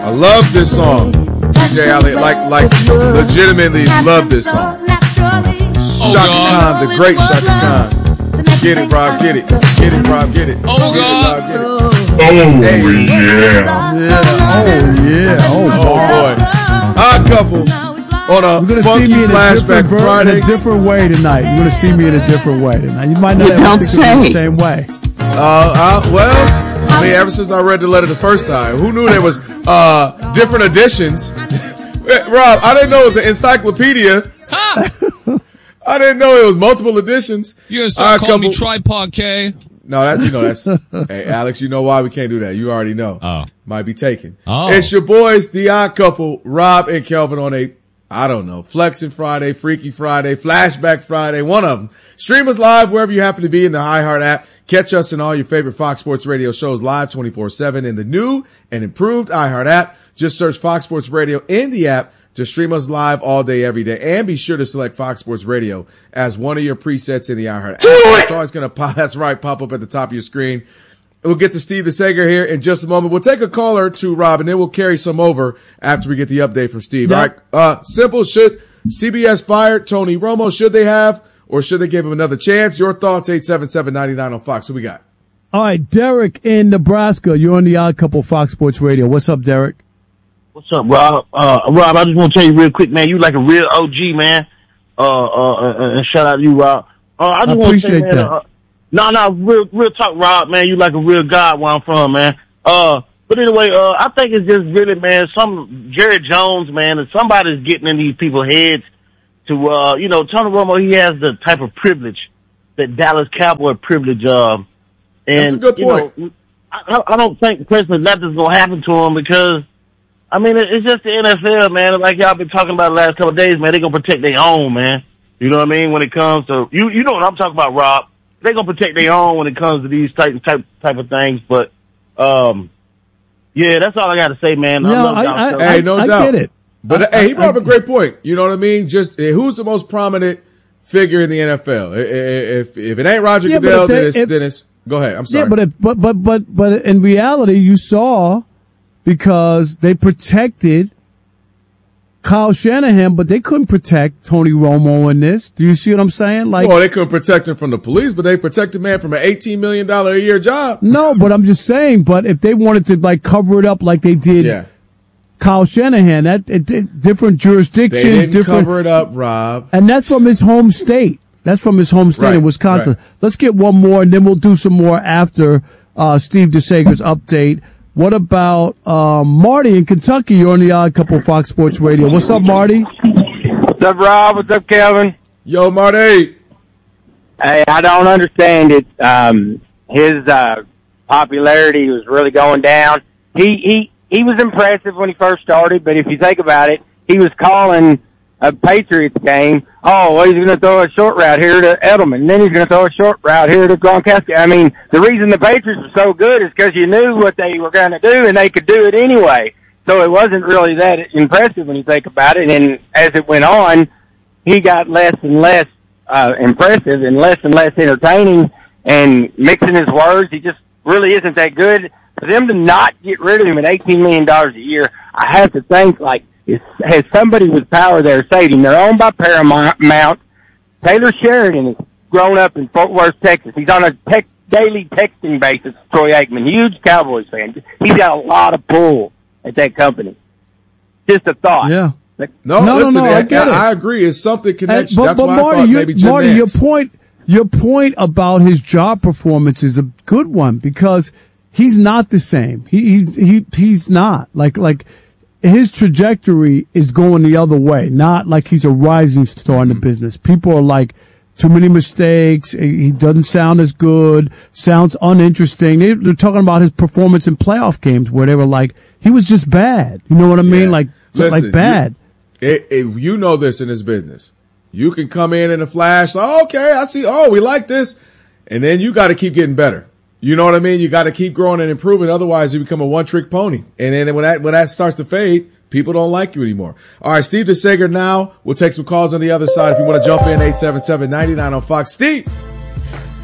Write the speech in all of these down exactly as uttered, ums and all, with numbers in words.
I love this song. D J Allen, like, like, legitimately love this song. Oh, Shaka God. Khan, the great Shaka Khan. Get it, Rob, get it. Get it, Rob, get it. Oh, Get God. it, Rob, get it. Oh, Hey. yeah. Yeah. Oh, yeah. Oh, Oh, boy. boy. Odd Couple on a You're going to funky see me in a, flashback different ver- Friday. in a different way tonight. You're going to see me in a different way tonight. You might not You ever don't think of me the say. same way. Uh, uh, well, I mean, ever since I read the letter the first time, who knew there was uh, different editions? Rob, I didn't know it was an encyclopedia. I didn't know it was multiple editions. You're gonna start Odd calling me Couple- Tripod K? No, that's, you know, that's, hey, Alex, you know why we can't do that. You already know. Oh. Might be taken. Oh. It's your boys, the Odd Couple, Rob and Kelvin on a, I don't know, Flexing Friday, Freaky Friday, Flashback Friday, one of them. Stream us live wherever you happen to be in the iHeart app. Catch us in all your favorite Fox Sports Radio shows live twenty-four seven in the new and improved iHeart app. Just search Fox Sports Radio in the app to stream us live all day, every day. And be sure to select Fox Sports Radio as one of your presets in the iHeart app. It's always going to pop, that's right, pop up at the top of your screen. We'll get to Steve DeSager here in just a moment. We'll take a caller or two, Rob, and then we'll carry some over after we get the update from Steve. Yep. All right. Uh, simple. Should C B S fire Tony Romo? Should they have, or should they give him another chance? Your thoughts, eight seven seven, nine nine on Fox. Who we got? All right, Derek in Nebraska. You're on the Odd Couple Fox Sports Radio. What's up, Derek? What's up, Rob? Uh, Rob, I just want to tell you real quick, man. You like a real O G, man. Uh, uh, uh and shout out to you, Rob. Uh, I just I want to say, appreciate man, that. uh, no, no, real, real talk, Rob, man. You like a real guy where I'm from, man. Uh, but anyway, uh, I think it's just really, man, some Jerry Jones, man, and somebody's getting in these people's heads to, uh, you know, Tony Romo, he has the type of privilege that Dallas Cowboy privilege, uh, and, That's a good point. You know, I, I don't think personally nothing's going to happen to him because, I mean, it's just the N F L, man. Like y'all been talking about the last couple of days, man. They're going to protect their own, man. You know what I mean? When it comes to, you you know what I'm talking about, Rob. They're going to protect their own when it comes to these type, type, type of things. But, um, yeah, that's all I got to say, man. No, love I, y'all I, so- I, Hey, no I doubt. get it. But I- hey, he brought I- up a great point. You know what I mean? Just uh, who's the most prominent figure in the N F L? I- I- If if it ain't Roger Yeah, but Goodell, if they- then it's if- Dennis. Go ahead. I'm sorry. Yeah, but, if, but but but but in reality, you saw because they protected Kyle Shanahan, but they couldn't protect Tony Romo in this. Do you see what I'm saying? Like, well, they couldn't protect him from the police, but they protected man from an eighteen million dollars a year job. no, but I'm just saying. But if they wanted to like cover it up like they did Yeah. Kyle Shanahan, that it, it, different They jurisdictions, didn't different, cover it up, Rob. and that's from his home state. That's from his home state Right, in Wisconsin. right. Let's get one more, and then we'll do some more after uh, Steve DeSager's update. What about um, Marty in Kentucky? You're on the Odd Couple Fox Sports Radio. What's up, Marty? What's up, Rob? What's up, Kelvin? Yo, Marty. Hey, I don't understand it. Um, his uh, popularity was really going down. He he he was impressive when he first started, but if you think about it, he was calling a Patriots game. Oh, well, he's going to throw a short route here to Edelman, and then he's going to throw a short route here to Gronkowski. I mean, the reason the Patriots were so good is because you knew what they were going to do, and they could do it anyway. So it wasn't really that impressive when you think about it. And as it went on, he got less and less uh, impressive and less and less entertaining and mixing his words. He just really isn't that good. For them to not get rid of him at eighteen million dollars a year, I have to think, like, is, has somebody with power there saved him? They're owned by Paramount. Taylor Sheridan has grown up in Fort Worth, Texas. He's on a tech, daily texting basis with Troy Aikman, huge Cowboys fan. He's got a lot of pull at that company. Just a thought. Yeah. No, No, no, listen, no, I I, get it. I agree. It's something And- connection. but That's but why Marty, I thought you, maybe Jim Marty, your Nance. point, your point about his job performance is a good one because he's not the same. He he, he he's not like like. His trajectory is going the other way, not like he's a rising star in the business. People are like, too many mistakes. He doesn't sound as good, sounds uninteresting. They, they're talking about his performance in playoff games where they were like, he was just bad. You know what I mean? Yeah. Like, Listen, like bad. You, it, it, you know this in this business. You can come in in a flash. Oh, okay, I see. Oh, we like this. And then you got to keep getting better. You know what I mean? You got to keep growing and improving. Otherwise, you become a one-trick pony. And then when that when that starts to fade, people don't like you anymore. All right, Steve DeSager now. We'll take some calls on the other side. If you want to jump in, eight seven seven, nine nine on Fox. Steve.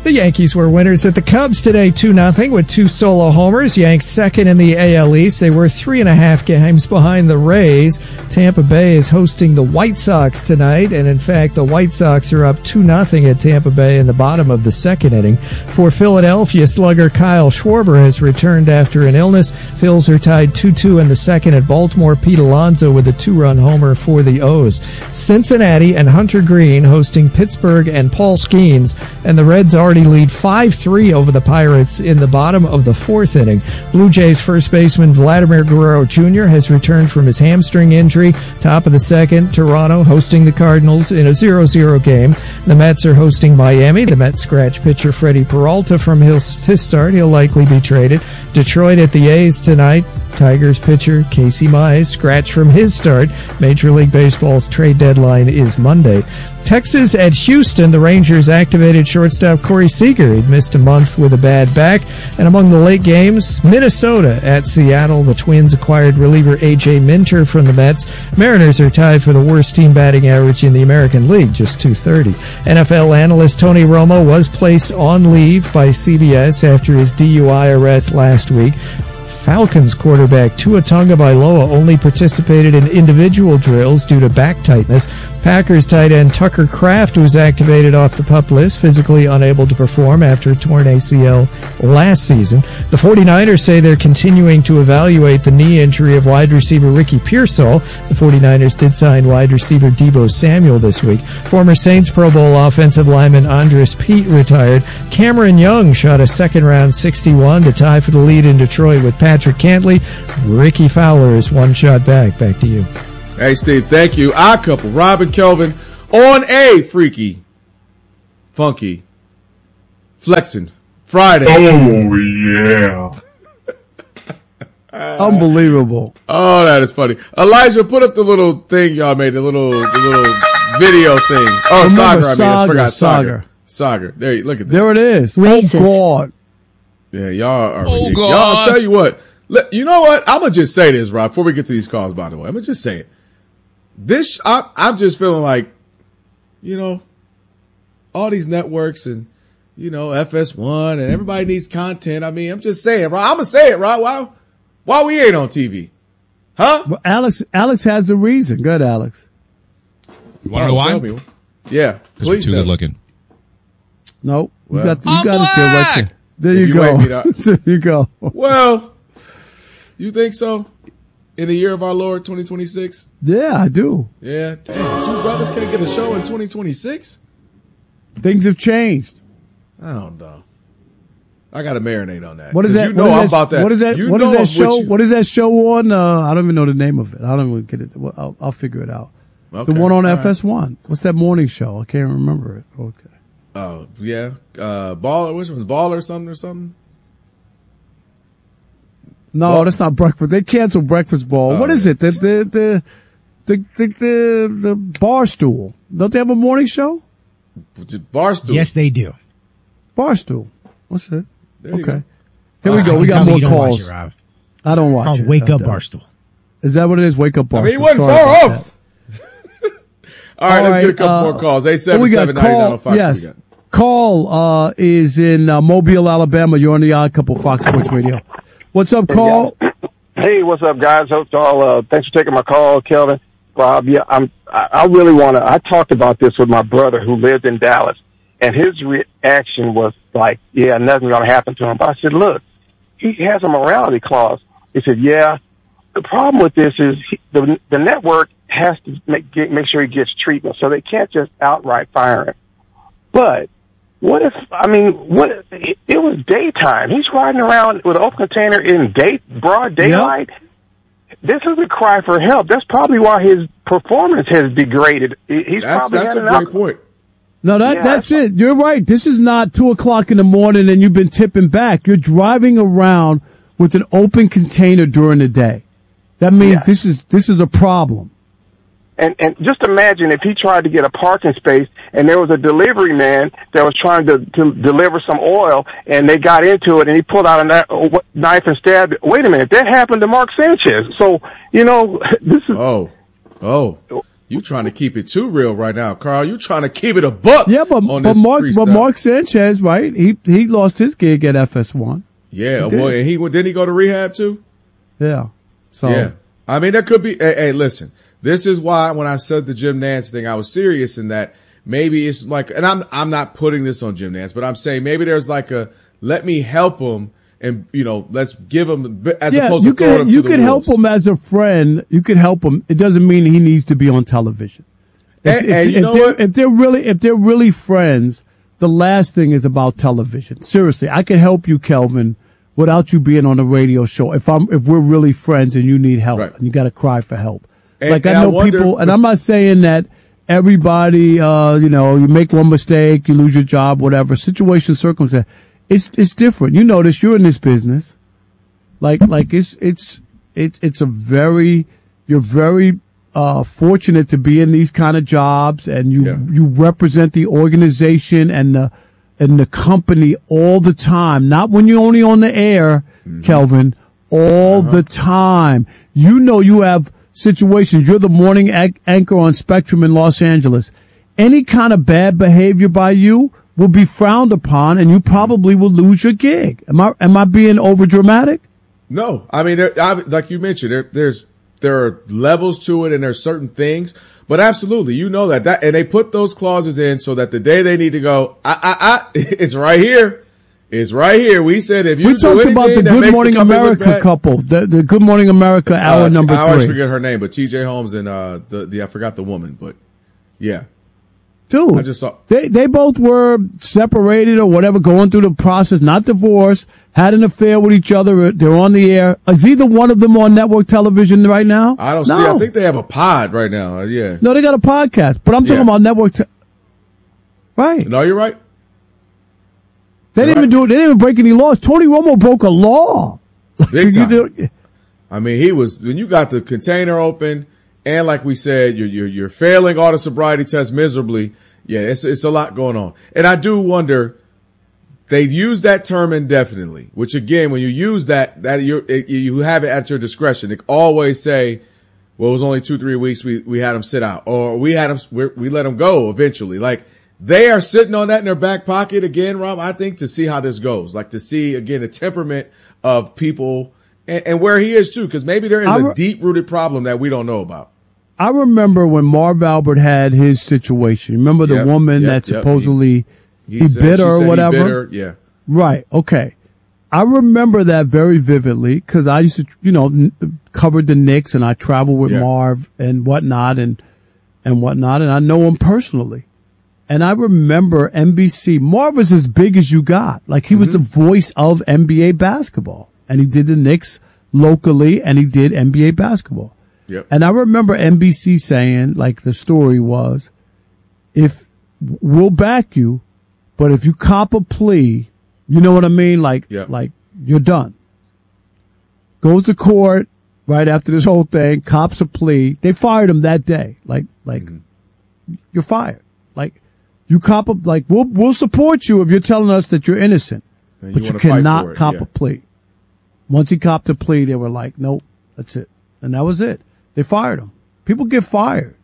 The Yankees were winners at the Cubs today, two nothing, with two solo homers. Yanks second in the A L East. They were three and a half games behind the Rays. Tampa Bay is hosting the White Sox tonight, and in fact, the White Sox are up two nothing at Tampa Bay in the bottom of the second inning. For Philadelphia, slugger Kyle Schwarber has returned after an illness. Phils are tied two two in the second at Baltimore. Pete Alonso with a two-run homer for the O's. Cincinnati and Hunter Green hosting Pittsburgh and Paul Skeens, and the Reds already lead five three over the Pirates in the bottom of the fourth inning. Blue Jays first baseman Vladimir Guerrero Junior has returned from his hamstring injury. Top of the second, Toronto hosting the Cardinals in a zero zero game. The Mets are hosting Miami. The Mets scratch pitcher Freddie Peralta from his, his start. He'll likely be traded. Detroit at the A's tonight. Tigers pitcher Casey Mize scratched from his start. Major League Baseball's trade deadline is Monday. Texas at Houston, the Rangers activated shortstop Corey Seager. He'd missed a month with a bad back. And among the late games, Minnesota at Seattle. The Twins acquired reliever A J Minter from the Mets. Mariners are tied for the worst team batting average in the American League, just two thirty. N F L analyst Tony Romo was placed on leave by C B S after his D U I arrest last week. Falcons quarterback Tua Tagovailoa only participated in individual drills due to back tightness. Packers tight end Tucker Kraft was activated off the PUP list, physically unable to perform after a torn A C L last season. The 49ers say they're continuing to evaluate the knee injury of wide receiver Ricky Pearsall. The 49ers did sign wide receiver Deebo Samuel this week. Former Saints Pro Bowl offensive lineman Andres Pete retired. Cameron Young shot a second-round sixty-one to tie for the lead in Detroit with Patrick Cantley. Ricky Fowler is one shot back. Back to you. Hey, Steve, thank you. Our couple, Rob and Kelvin, on a freaky, funky, flexing Friday. Oh, yeah. Unbelievable. Oh, that is funny. Elijah, put up the little thing y'all made, the little the little video thing. Oh, Sagar, I mean, I forgot Sagar. Sagar. There you look at that. There it is. Oh, God. Yeah, y'all are Oh, ridiculous. God. Y'all, I'll tell you what. Let- You know what? I'm going to just say this, Rob, before we get to these calls, by the way. I'm going to just say it. This, I, I'm just feeling like, you know, all these networks and, you know, F S one and everybody needs content. I mean, I'm just saying, Rob. I'm going to say it, Rob. Why, why we ain't on T V? Huh? Well, Alex, Alex has a reason. Good, Alex. You want to know why? Tell me. Yeah, Because we're please too tell good me. looking. No, you Well, got, you I'm got it there right black. there. There If you, you go. wait me to- There you go. Well, you think so? In the year of our Lord, twenty twenty-six? Yeah, I do. Yeah. Damn, two brothers can't get a show in twenty twenty-six? Things have changed. I don't know. I got to marinate on that. What is 'Cause that? You know what is I'm that, about that. What is that? You What is know that I'm show? with you. What is that show on? Uh, I don't even know the name of it. I don't even get it. Well, I'll, I'll figure it out. Okay. The one on All F S one. What's that morning show? I can't remember it. Okay. right. Oh, yeah. Uh, Baller, which one's Baller or something or something? No, Well- that's not breakfast. They canceled Breakfast Ball. Oh, what is yeah. it? The the the the the the, the Barstool. Don't they have a morning show? Barstool. Yes, they do. Barstool. What's it? There you Okay. go. Here we I go. can We got tell more you don't watch calls. it, Rob. I don't watch Called it. Wake I Up don't. Barstool. Is that what it is? Wake Up Barstool. I mean, he wasn't Sorry far about off. that. All right, All let's right, get a couple uh, more calls. eight Well, seven we got seven nine nine oh call. five. Yes, call uh, is in uh, Mobile, Alabama. You're on the Odd Couple Fox Sports Radio. What's up, call? Hey, what's up, guys? Hope y'all, uh, thanks for taking my call, Kelvin. Rob, yeah, I'm, I, I really want to, I talked about this with my brother who lived in Dallas, and his reaction was like, yeah, nothing's going to happen to him. But I said, look, he has a morality clause. He said, yeah, the problem with this is he, the, the network has to make, get, make sure he gets treatment, so they can't just outright fire him. But what if, I mean, what if, it, it was daytime. He's riding around with an open container in day, broad daylight. Yep. This is a cry for help. That's probably why his performance has degraded. He's That's, probably that's had a enough. great point. No, that Yeah. that's it. You're right. This is not two o'clock in the morning and you've been tipping back. You're driving around with an open container during the day. That means Yeah. this is this is a problem. And and just imagine if he tried to get a parking space and there was a delivery man that was trying to, to deliver some oil and they got into it and he pulled out a kni- knife and stabbed it. Wait a minute, that happened to Mark Sanchez. So, you know, this is... Oh, oh. You You trying to keep it too real right now, Carl. You trying to keep it a buck. Yeah, but, on but this Mark, freestyle. but Mark Sanchez, right? He he lost his gig at F S one. Yeah, He boy, did. and he didn't he go to rehab too? Yeah. So Yeah. I mean, there could be, hey, hey, listen, this is why when I said the Jim Nance thing, I was serious in that maybe it's like, and I'm, I'm not putting this on Jim Nance, but I'm saying maybe there's like a, let me help him and, you know, let's give him, as yeah, opposed you to throwing can him you to the can help wolves. him as a friend. You can help him. It doesn't mean he needs to be on television. If, And- if, and you if know they're, what? if they're really if they're really friends, the last thing is about television. Seriously, I can help you, Kelvin, without you being on a radio show. If I'm if we're really friends and you need help Right. and you got to cry for help. And- like I and I know wonder- people, and I'm not saying that everybody, uh, you know, you make one mistake, you lose your job, whatever. Situation, circumstance, it's it's different. You notice you're in this business. Like, like it's, it's, it's, it's a very, you're very, uh, fortunate to be in these kind of jobs and you, Yeah. you represent the organization and the, and the company all the time. Not when you're only on the air, Kelvin, all the time. You know, you have situations. You're the morning ac- anchor on Spectrum in Los Angeles. Any kind of bad behavior by you will be frowned upon and you probably will lose your gig. Am I, am I being over dramatic? No, I mean, there, I, like you mentioned, there, there's there are levels to it, and there's certain things. But absolutely, you know that that, and they put those clauses in so that the day they need to go, I, I, I, it's right here, it's right here. We said if you We do talked about anything the that Good makes Morning the company look America bad- couple, the, the Good Morning America hour uh, number I always three. forget her name, but T J Holmes and uh the the I forgot the woman, but yeah, Dude, I just saw- they they both were separated or whatever, going through the process, not divorced, had an affair with each other. They're on the air. Is either one of them on network television right now? I don't no. see. I think they have a pod right now. Uh, yeah, No, they got a podcast, but I'm talking Yeah. about network. Te- right. no, you're right. They didn't Right. even do it. They didn't even break any laws. Tony Romo broke a law. Big You time. do- I mean, he was when you got the container open, and like we said, you're you're, you're failing all the sobriety tests miserably. Yeah, it's it's a lot going on, and I do wonder. They use that term indefinitely, which again, when you use that, that you you have it at your discretion. They always say, "Well, it was only two three weeks. We we had him sit out, or we had him we we let him go eventually." Like they are sitting on that in their back pocket again, Rob. I think to see how this goes, like to see again the temperament of people. And, and where he is too, because maybe there is I a re- deep-rooted problem that we don't know about. I remember when Marv Albert had his situation. Remember the Yep, woman yep, that yep. supposedly He, he, said, bit she her said or he whatever? bit her, yeah. Right. Okay. I remember that very vividly because I used to, you know, n- covered the Knicks and I traveled with Yeah. Marv and whatnot and, and whatnot. And I know him personally. And I remember N B C. Marv was as big as you got. Like he was the voice of N B A basketball and he did the Knicks locally and he did N B A basketball. Yep. And I remember N B C saying, like the story was, if we'll back you, but if you cop a plea, you know what I mean? Like, Yep. like you're done. Goes to court right after this whole thing, cops a plea. They fired him that day. Like, like you're fired. Like you cop a, like we'll, we'll support you if you're telling us that you're innocent, And but you, wanna fight for cannot it, cop yeah. a plea. Once he copped a plea, they were like, nope, that's it. And that was it. They fired him. People get fired.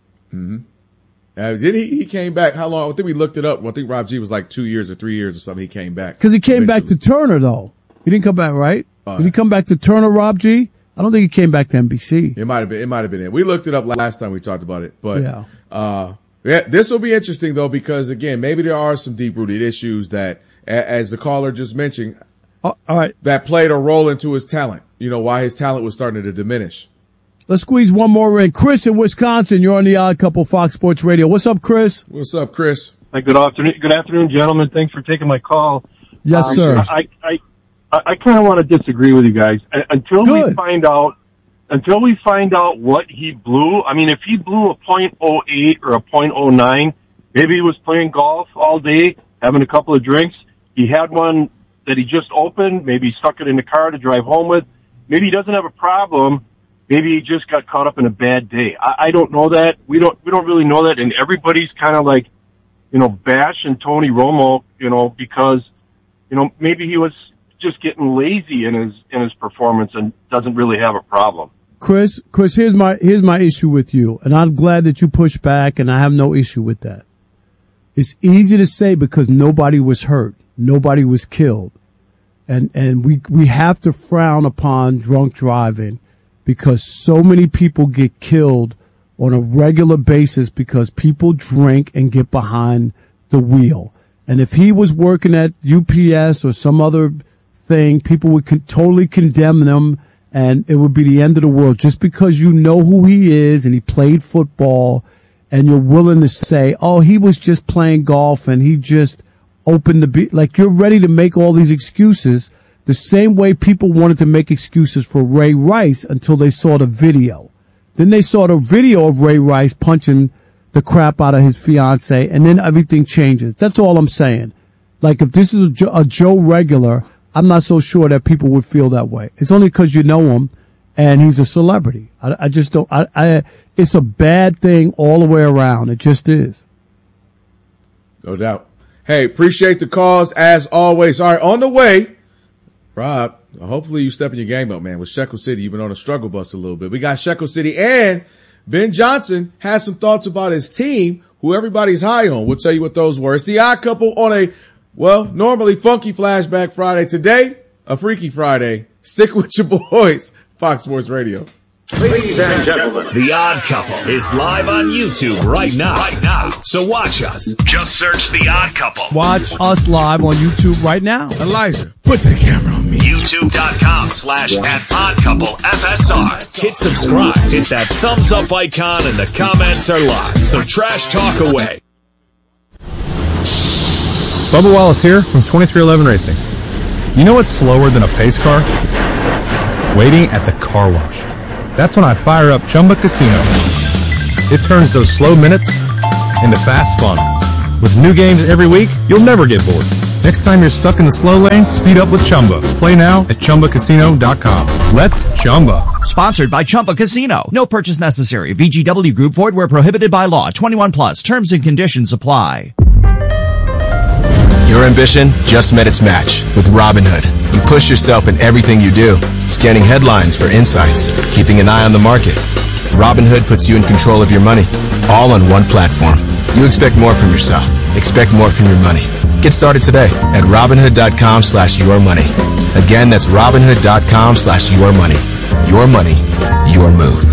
Uh, did he? He came back. How long? I think we looked it up. I think Rob G was like two years or three years or something. He came back Because he came back to eventually. Turner, though. He didn't come back, right? Uh, Did he come back to Turner, Rob G? I don't think he came back to N B C. It might have been. It might have been it. We looked it up last time we talked about it. But Yeah. uh, yeah, this will be interesting though because again, maybe there are some deep rooted issues that, a- as the caller just mentioned, Oh, all right. that played a role into his talent. You know why his talent was starting to diminish. Let's squeeze one more in. Chris in Wisconsin. You're on the Odd Couple Fox Sports Radio. What's up, Chris? What's up, Chris? Hi, good afternoon, good afternoon, gentlemen. Thanks for taking my call. Yes, Um, sir. I, I, I, I kind of want to disagree with you guys Uh, until we Good. find out. Until we find out what he blew. I mean, if he blew a point oh eight or a point oh nine, maybe he was playing golf all day, having a couple of drinks. He had one that he just opened. Maybe he stuck it in the car to drive home with. Maybe he doesn't have a problem. Maybe he just got caught up in a bad day. I, I don't know that. We don't. We don't really know that. And everybody's kind of like, you know, bashing Tony Romo, you know, because, you know, maybe he was just getting lazy in his in his performance and doesn't really have a problem. Chris, Chris, here's my here's my issue with you, and I'm glad that you push back, and I have no issue with that. It's easy to say because nobody was hurt, nobody was killed, and and we we have to frown upon drunk driving because so many people get killed on a regular basis because people drink and get behind the wheel. And if he was working at U P S or some other thing, people would con- totally condemn them, and it would be the end of the world. Just because you know who he is and he played football, and you're willing to say, oh, he was just playing golf and he just opened the be like you're ready to make all these excuses the same way people wanted to make excuses for Ray Rice until they saw the video. Then they saw the video of Ray Rice punching the crap out of his fiance, and then everything changes. That's all I'm saying. Like, if this is a Joe, a Joe regular, I'm not so sure that people would feel that way. It's only because you know him and he's a celebrity. I, I just don't, I, I, it's a bad thing all the way around. It just is. No doubt. Hey, appreciate the calls as always. All right, on the way, Rob, hopefully you stepping your game up, man. With Shekel City, you've been on a struggle bus a little bit. We got Shekel City, and Ben Johnson has some thoughts about his team, who everybody's high on. We'll tell you what those were. It's the Odd Couple on a, well, normally funky Flashback Friday. Today, a Freaky Friday. Stick with your boys, Fox Sports Radio. Ladies and gentlemen, The Odd Couple is live on YouTube right now. Right now. So watch us. Just search The Odd Couple. Watch us live on YouTube right now. Elijah, put the camera on me. YouTube.com slash at Odd Couple F S R. Hit subscribe. Hit that thumbs up icon, and the comments are live. So trash talk away. Bubba Wallace here from twenty-three eleven Racing. You know what's slower than a pace car? Waiting at the car wash. That's when I fire up Chumba Casino. It turns those slow minutes into fast fun. With new games every week, you'll never get bored. Next time you're stuck in the slow lane, speed up with Chumba. Play now at Chumba Casino dot com. Let's Chumba. Sponsored by Chumba Casino. No purchase necessary. V G W Group. Void where prohibited by law. twenty-one plus. Terms and conditions apply. Your ambition just met its match with Robinhood. You push yourself in everything you do, scanning headlines for insights, keeping an eye on the market. Robinhood puts you in control of your money, all on one platform. You expect more from yourself. Expect more from your money. Get started today at Robinhood.com slash your money. Again, that's Robinhood.com slash your money. Your money, your move.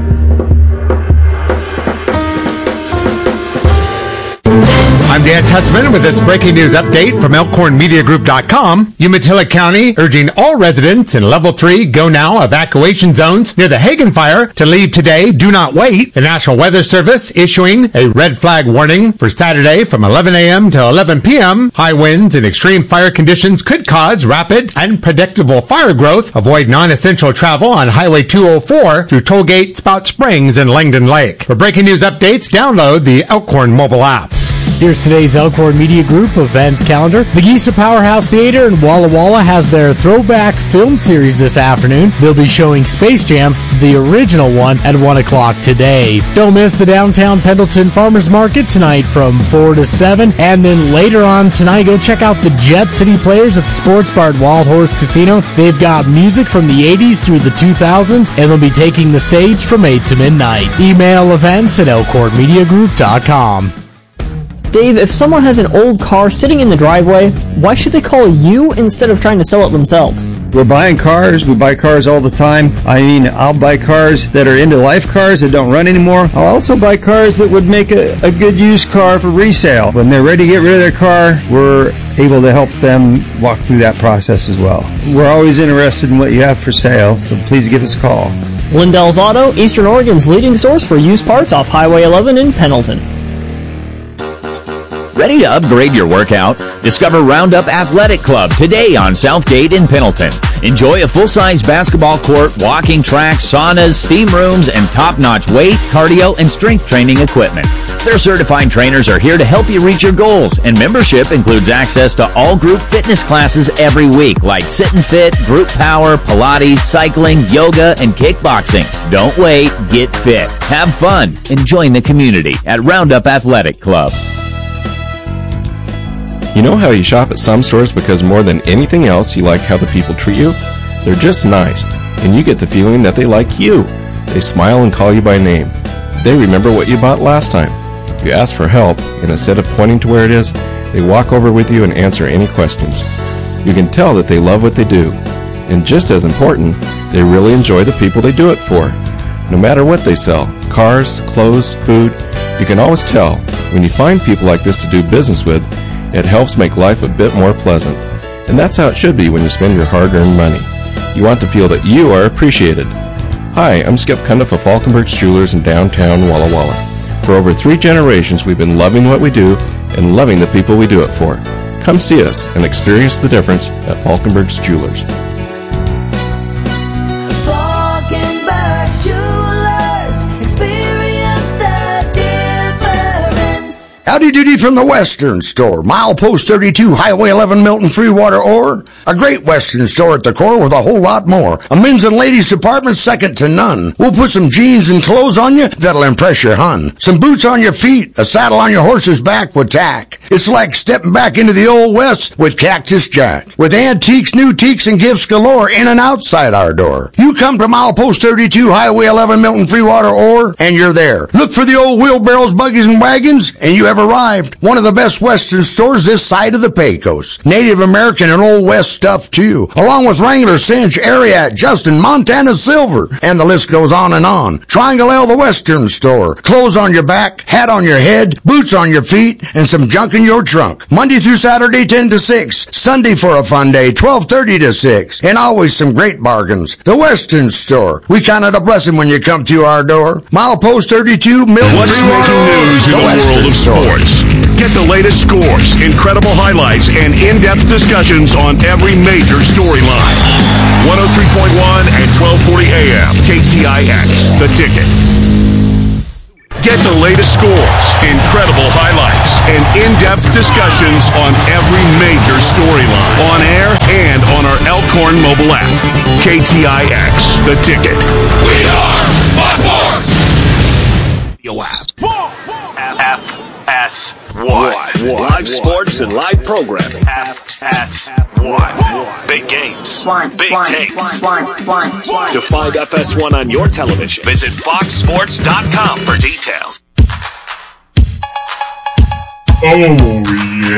I'm Dan Tutzman with this breaking news update from Elkhorn Media Group dot com. Umatilla County urging all residents in Level three Go Now evacuation zones near the Hagen Fire to leave today. Do not wait. The National Weather Service issuing a red flag warning for Saturday from eleven a.m. to eleven p.m. High winds and extreme fire conditions could cause rapid, unpredictable fire growth. Avoid non-essential travel on Highway two oh four through Tollgate, Spout Springs, and Langdon Lake. For breaking news updates, download the Elkhorn mobile app. Here's today's Elkhorn Media Group events calendar. The Geisa Powerhouse Theater in Walla Walla has their throwback film series this afternoon. They'll be showing Space Jam, the original one, at one o'clock today. Don't miss the downtown Pendleton Farmers Market tonight from four to seven. And then later on tonight, go check out the Jet City Players at the Sports Bar at Wild Horse Casino. They've got music from the eighties through the two thousands, and they'll be taking the stage from eight to midnight. Email events at Elkhorn Media Group dot com. Dave, if someone has an old car sitting in the driveway, why should they call you instead of trying to sell it themselves? We're buying cars. We buy cars all the time. I mean, I'll buy cars that are end-of-life cars that don't run anymore. I'll also buy cars that would make a, a good used car for resale. When they're ready to get rid of their car, we're able to help them walk through that process as well. We're always interested in what you have for sale, so please give us a call. Lindell's Auto, Eastern Oregon's leading source for used parts off Highway eleven in Pendleton. Ready to upgrade your workout? Discover Roundup Athletic Club today on Southgate in Pendleton. Enjoy a full-size basketball court, walking track, saunas, steam rooms, and top-notch weight, cardio, and strength training equipment. Their certified trainers are here to help you reach your goals, and membership includes access to all group fitness classes every week, like Sit and Fit, Group Power, Pilates, cycling, yoga, and kickboxing. Don't wait, get fit. Have fun, and join the community at Roundup Athletic Club. You know how you shop at some stores because more than anything else you like how the people treat you? They're just nice. and you get the feeling that they like you. They smile and call you by name. They remember what you bought last time. You ask for help, and instead of pointing to where it is, they walk over with you and answer any questions. You can tell that they love what they do. And just as important, they really enjoy the people they do it for. No matter what they sell, cars, clothes, food, you can always tell. When you find people like this to do business with, it helps make life a bit more pleasant. And that's how it should be when you spend your hard-earned money. You want to feel that you are appreciated. Hi, I'm Skip Cundiff of Falkenberg's Jewelers in downtown Walla Walla. For over three generations, we've been loving what we do and loving the people we do it for. Come see us and experience the difference at Falkenberg's Jewelers. Falkenberg's Jewelers, experience the difference. Howdy doody from the Western Store, milepost thirty-two, Highway eleven, Milton, Freewater, or a great Western store at the core with a whole lot more. A men's and ladies department second to none. We'll put some jeans and clothes on you that'll impress your hun. Some boots on your feet, a saddle on your horse's back with tack. It's like stepping back into the old West with Cactus Jack. With antiques, new teaks, and gifts galore in and outside our door. You come to milepost thirty-two, Highway eleven, Milton, Freewater, or, and you're there. Look for the old wheelbarrows, buggies, and wagons, and you have arrived. One of the best Western stores this side of the Pecos. Native American and Old West stuff, too. Along with Wrangler, Cinch, Ariat, Justin, Montana Silver, and the list goes on and on. Triangle L, the Western Store. Clothes on your back, hat on your head, boots on your feet, and some junk in your trunk. Monday through Saturday, ten to six. Sunday for a fun day, twelve thirty to six. And always some great bargains. The Western Store. We count it a blessing when you come to our door. Milepost thirty-two, Milton. What's making news in the world of sports? Get the latest scores, incredible highlights, and in-depth discussions on every major storyline. one oh three point one and twelve forty A M, K T I X, The Ticket. Get the latest scores, incredible highlights, and in-depth discussions on every major storyline. On air and on our Elkhorn mobile app. K T I X, The Ticket. We are my force! Your app. F S one. Live sports and live programming. F S one. Big games. One. Big one. takes. One. One. One. To find F S one on your television, visit fox sports dot com for details. Oh, yeah.